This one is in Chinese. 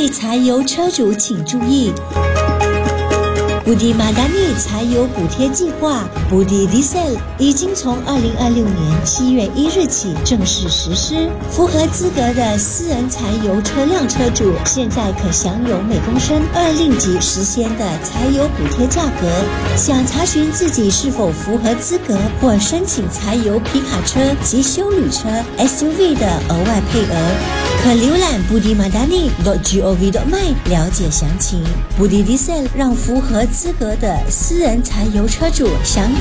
尼柴油车主请注意，布迪马达尼柴油补贴计划 Budi Diesel 已经从2026年7月1日起正式实施。符合资格的私人柴油车辆车主现在可享有每公升2令吉10仙的柴油补贴价格。想查询自己是否符合资格或申请柴油皮卡车及休旅车 SUV 的额外配额，可浏览 budimadani.gov.my 了解详情。Budi Diesel 让符合资格的私人柴油车主享有